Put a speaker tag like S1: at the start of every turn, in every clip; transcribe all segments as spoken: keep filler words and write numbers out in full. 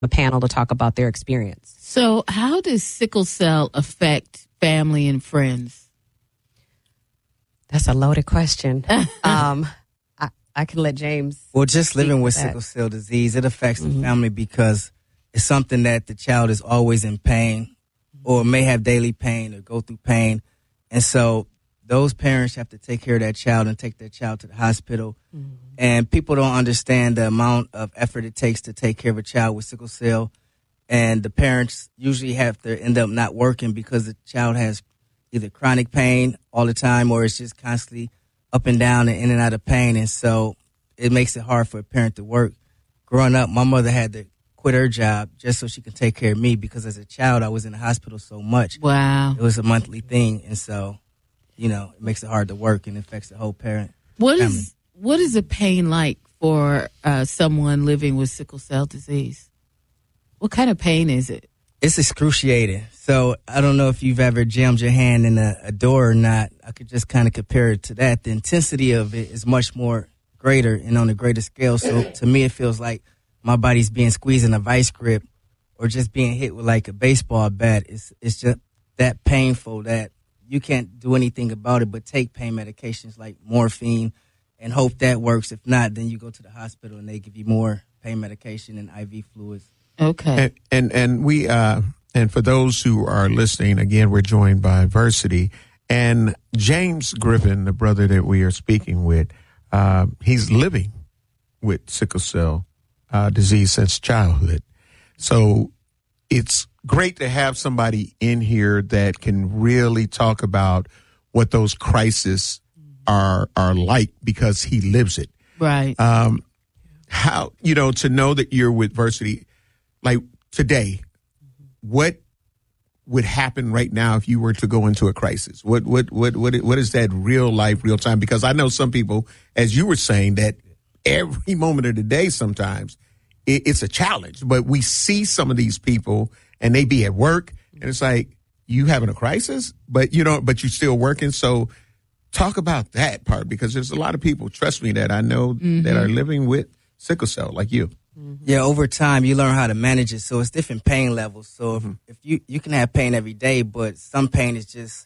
S1: a panel to talk about their experience.
S2: So how does sickle cell affect family and friends?
S1: That's a loaded question. um, I, I can let James.
S3: Well, just living with
S1: that.
S3: sickle cell disease, it affects
S1: Mm-hmm.
S3: the family because it's something that the child is always in pain or may have daily pain or go through pain. And so those parents have to take care of that child and take their child to the hospital. Mm-hmm. And people don't understand the amount of effort it takes to take care of a child with sickle cell. And the parents usually have to end up not working because the child has either chronic pain all the time or it's just constantly up and down and in and out of pain. And so it makes it hard for a parent to work. Growing up, my mother had to quit her job just so she could take care of me because as a child, I was in the hospital so much.
S2: Wow.
S3: It was a monthly thing. And so, you know, it makes it hard to work and affects the whole parent
S2: What
S3: family.
S2: is what is a pain like for uh, someone living with sickle cell disease? What kind of pain is it?
S3: It's excruciating. So I don't know if you've ever jammed your hand in a, a door or not. I could just kind of compare it to that. The intensity of it is much more greater and on a greater scale. So to me, it feels like my body's being squeezed in a vice grip or just being hit with like a baseball bat. It's, it's just that painful that you can't do anything about it but take pain medications like morphine and hope that works. If not, then you go to the hospital and they give you more pain medication and I V fluids.
S2: Okay.
S4: And and, and we uh, and for those who are listening, again, we're joined by Versity and James Griffin, the brother that we are speaking with. Uh, he's living with sickle cell uh, disease since childhood. So it's great to have somebody in here that can really talk about what those crises are are like because he lives it.
S2: Right.
S4: Um, how, you know, to know that you're with Versity, like today, what would happen right now if you were to go into a crisis? What what what what what is that real life, real time? Because I know some people, as you were saying, that every moment of the day sometimes it, it's a challenge. But we see some of these people and they be at work and it's like you having a crisis, but you know, but you're still working. So talk about that part because there's a lot of people, trust me, that I know mm-hmm. that are living with sickle cell like you.
S3: Yeah, over time you learn how to manage it. So it's different pain levels. So if, mm-hmm. if you you can have pain every day, but some pain is just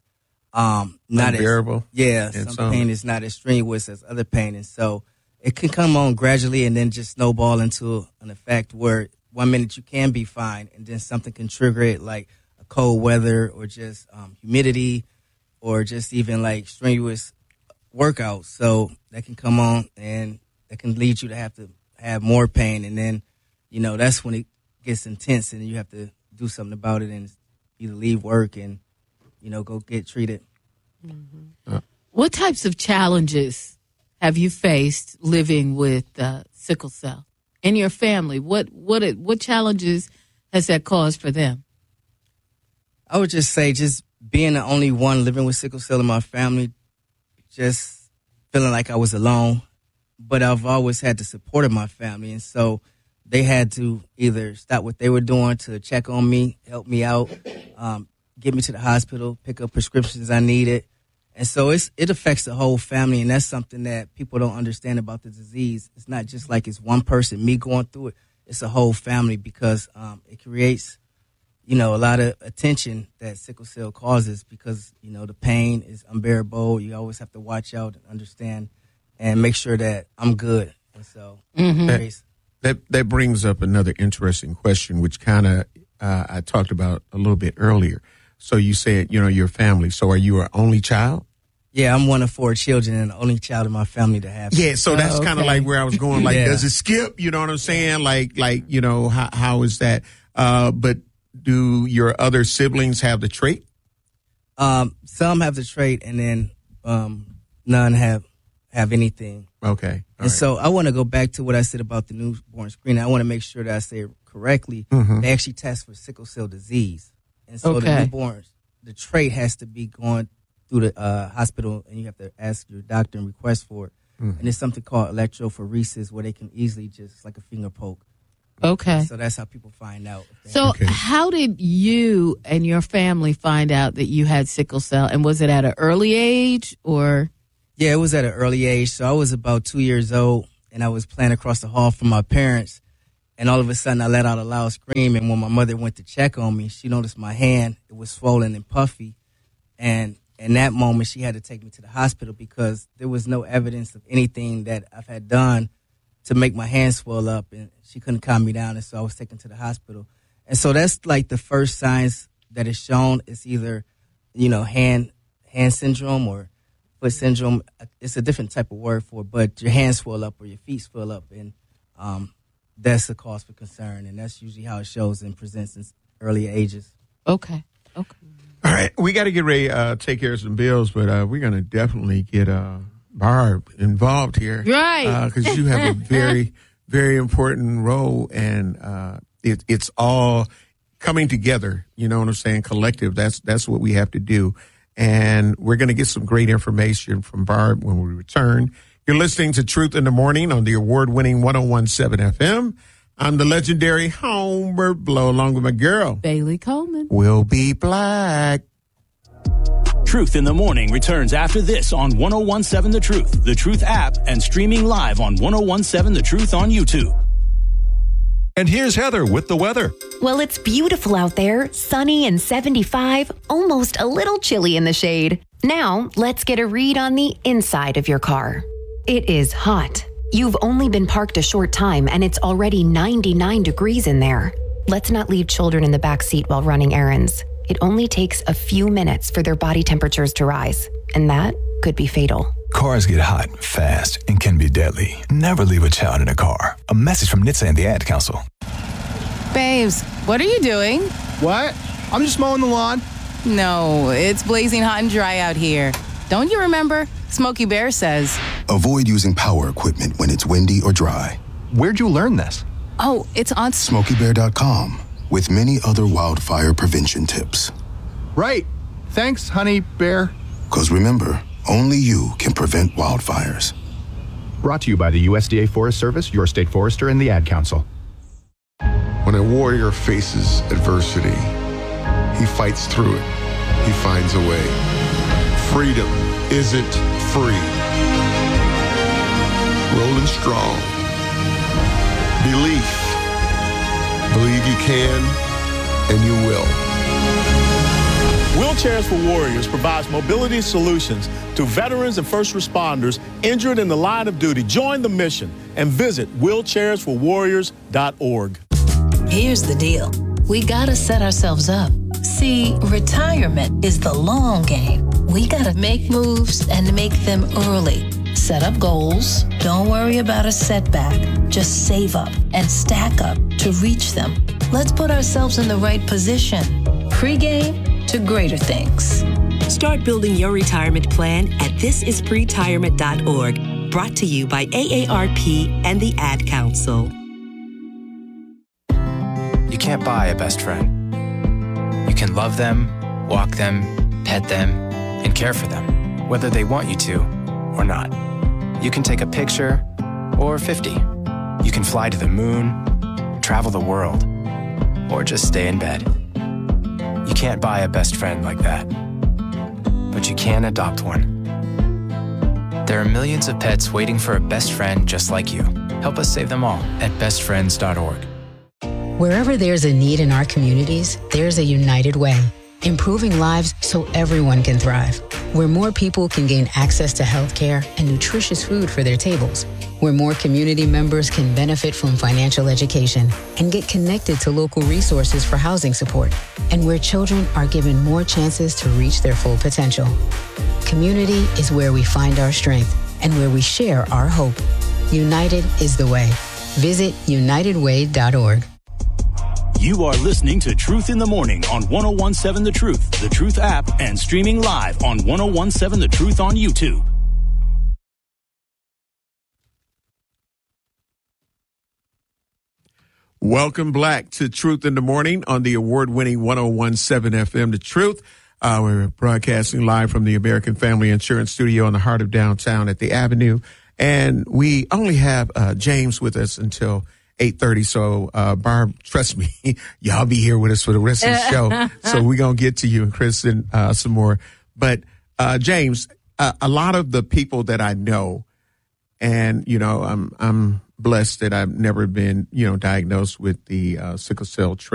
S3: um not
S4: unbearable.
S3: As, yeah, some, some pain is not as strenuous as other pain, and so it can come on gradually and then just snowball into an effect where one minute you can be fine, and then something can trigger it, like a cold weather or just um, humidity, or just even like strenuous workouts. So that can come on and that can lead you to have to have more pain, and then, you know, that's when it gets intense and you have to do something about it and either leave work and, you know, go get treated.
S2: Mm-hmm. Uh, what types of challenges have you faced living with uh, sickle cell in your family? What what what challenges has that caused for them?
S3: I would just say just being the only one living with sickle cell in my family, just feeling like I was alone. But I've always had the support of my family, and so they had to either stop what they were doing to check on me, help me out, um, get me to the hospital, pick up prescriptions I needed. And so it's, it affects the whole family, and that's something that people don't understand about the disease. It's not just like it's one person, me going through it. It's a whole family because um, it creates, you know, a lot of attention that sickle cell causes because, you know, the pain is unbearable. You always have to watch out and understand and make sure that I'm good. And so
S2: mm-hmm.
S4: that, that that brings up another interesting question, which kind of uh, I talked about a little bit earlier. So you said, you know, your family. So are you an only child?
S3: Yeah, I'm one of four children and the only child in my family to have.
S4: Yeah, so that's
S2: oh, okay.
S4: kind of like where I was going. Like,
S3: yeah.
S4: does it skip? You know what I'm saying? Like, like you know, how how is that? Uh, but do your other siblings have the trait?
S3: Um, some have the trait, and then um, none have. have anything.
S4: Okay.
S3: All and
S4: right.
S3: so I want to go back to what I said about the newborn screening. I want to make sure that I say it correctly.
S4: Mm-hmm.
S3: They actually test for sickle cell disease. And so
S2: okay.
S3: the newborns, the trait has to be going through the uh, hospital, and you have to ask your doctor and request for it. Mm-hmm. And it's something called electrophoresis where they can easily just, like a finger poke.
S2: Okay.
S3: So that's how people find out.
S2: So
S4: okay.
S2: how did you and your family find out that you had sickle cell? And was it at an early age or...
S3: Yeah, it was at an early age. So I was about two years old, and I was playing across the hall from my parents. And all of a sudden, I let out a loud scream. And when my mother went to check on me, she noticed my hand. It was swollen and puffy. And in that moment, she had to take me to the hospital because there was no evidence of anything that I've had done to make my hand swell up. And she couldn't calm me down. And so I was taken to the hospital. And so that's like the first signs that is shown. It's either, you know, hand hand syndrome or foot syndrome. It's a different type of word for it, but your hands swell up or your feet swell up. And um that's a cause for concern, and that's usually how it shows and presents in earlier ages.
S2: Okay. Okay.
S4: All right. We got to get ready to uh, take care of some bills, but uh, we're going to definitely get uh, Barb involved here.
S2: Right.
S4: Because uh, you have a very, very important role, and uh, it, it's all coming together. You know what I'm saying? Collective. That's, that's what we have to do. And we're going to get some great information from Barb when we return. You're listening to Truth in the Morning on the award-winning one oh one point seven F M. I'm the legendary Homer Blow, along with my girl,
S2: Bailey Coleman.
S4: We'll be black.
S5: Truth in the Morning returns after this on one oh one point seven The Truth, The Truth app, and streaming live on one oh one point seven The Truth on YouTube.
S6: And here's Heather with the weather.
S7: Well, it's beautiful out there, sunny and seventy-five, almost a little chilly in the shade. Now, let's get a read on the inside of your car. It is hot. You've only been parked a short time and it's already ninety-nine degrees in there. Let's not leave children in the back seat while running errands. It only takes a few minutes for their body temperatures to rise, and that could be fatal.
S6: Cars get hot, fast, and can be deadly. Never leave a child in a car. A message from N H T S A and the Ad Council.
S8: Babes, what are you doing?
S9: What? I'm just mowing the lawn.
S8: No, it's blazing hot and dry out here. Don't you remember? Smokey Bear says,
S10: avoid using power equipment when it's windy or dry.
S9: Where'd you learn this?
S8: Oh, it's on
S10: Smokey Bear dot com with many other wildfire prevention tips.
S9: Right. Thanks, honey bear.
S10: Because remember, only you can prevent wildfires.
S9: Brought to you by the U S D A Forest Service, your state forester, and the Ad Council.
S4: When a warrior faces adversity, he fights through it. He finds a way. Freedom isn't free. Rolling strong. Belief. Believe you can, and you will.
S11: Wheelchairs for Warriors provides mobility solutions to veterans and first responders injured in the line of duty. Join the mission and visit wheelchairs for warriors dot org.
S12: Here's the deal. We gotta set ourselves up. See, retirement is the long game. We gotta make moves and make them early. Set up goals. Don't worry about a setback. Just save up and stack up to reach them. Let's put ourselves in the right position. Pre-game to greater things.
S13: Start building your retirement plan at this is pretirement dot org. Brought to you by A A R P and the Ad Council.
S14: You can't buy a best friend. You can love them, walk them, pet them, and care for them, whether they want you to or not. You can take a picture or fifty. You can fly to the moon, travel the world, or just stay in bed. You can't buy a best friend like that, but you can adopt one. There are millions of pets waiting for a best friend just like you. Help us save them all at best friends dot org.
S15: Wherever there's a need in our communities, there's a United Way, improving lives so everyone can thrive. Where more people can gain access to health care and nutritious food for their tables. Where more community members can benefit from financial education and get connected to local resources for housing support. And where children are given more chances to reach their full potential. Community is where we find our strength and where we share our hope. United is the way. Visit united way dot org.
S5: You are listening to Truth in the Morning on one oh one point seven The Truth, The Truth app, and streaming live on one oh one point seven The Truth on YouTube.
S4: Welcome back to Truth in the Morning on the award-winning one oh one point seven F M, The Truth. Uh, we're broadcasting live from the American Family Insurance Studio in the heart of downtown at the Avenue. And we only have uh, James with us until eight thirty. So, uh, Barb, trust me, y'all be here with us for the rest of the show. So we're going to get to you and Kristen, uh, some more. But, uh, James, uh, a lot of the people that I know, and, you know, I'm, I'm blessed that I've never been, you know, diagnosed with the uh, sickle cell trait.